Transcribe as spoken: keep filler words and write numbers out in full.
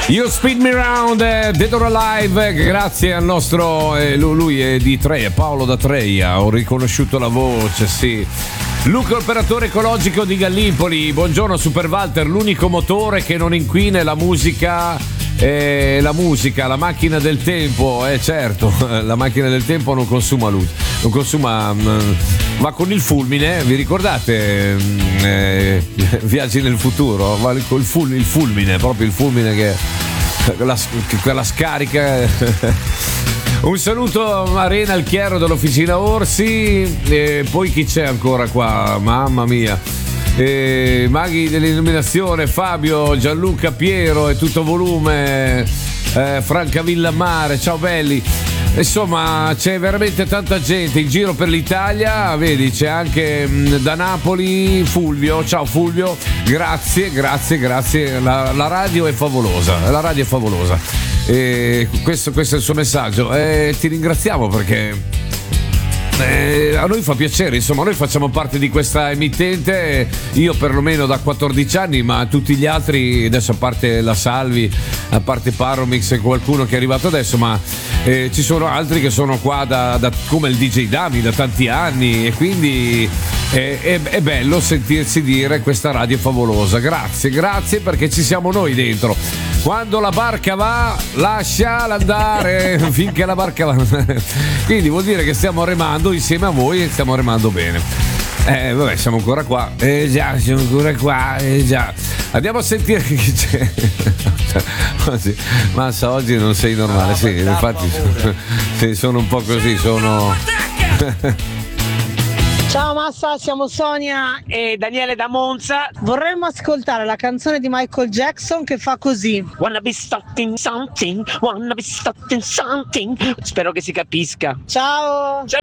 You Spin Me Round, eh, Dead or Alive, grazie al nostro, eh, lui è di Treia, Paolo da Treia, ho riconosciuto la voce, sì. Luca, operatore ecologico di Gallipoli, buongiorno Super Walter, l'unico motore che non inquina è la musica, eh, la musica, la macchina del tempo, eh certo, la macchina del tempo non consuma luce, non consuma, mh, va con il fulmine, vi ricordate mh, eh, Viaggi nel futuro, va col ful, il fulmine, proprio il fulmine che quella, quella scarica. Un saluto a Marina Alchiero dell'Officina Orsi, e poi chi c'è ancora qua? Mamma mia, e Maghi dell'illuminazione, Fabio, Gianluca, Piero e tutto volume, eh, Franca Villamare, ciao belli. Insomma, c'è veramente tanta gente in giro per l'Italia, vedi, c'è anche mh, da Napoli Fulvio, ciao Fulvio, grazie, grazie, grazie, la, la radio è favolosa, la radio è favolosa. E questo, questo è il suo messaggio, e ti ringraziamo perché eh, a noi fa piacere, insomma, noi facciamo parte di questa emittente, io perlomeno da quattordici anni, ma tutti gli altri adesso, a parte la Salvi, a parte Paromix e qualcuno che è arrivato adesso, ma eh, ci sono altri che sono qua da, da, come il D J Dami da tanti anni, e quindi è, è, è bello sentirsi dire questa radio è favolosa. Grazie, grazie, perché ci siamo noi dentro. Quando la barca va, lasciala andare finché la barca va. Quindi vuol dire che stiamo remando insieme a voi e stiamo remando bene. Eh vabbè, siamo ancora qua. Eh già, siamo ancora qua. Eh già. Andiamo a sentire chi c'è. Massa, oggi non sei normale. Sì, infatti sì, sono un po' così, sono. Ciao Massa, siamo Sonia e Daniele da Monza. Vorremmo ascoltare la canzone di Michael Jackson che fa così. Wanna be starting something, wanna be starting something. Spero che si capisca. Ciao. Ciao.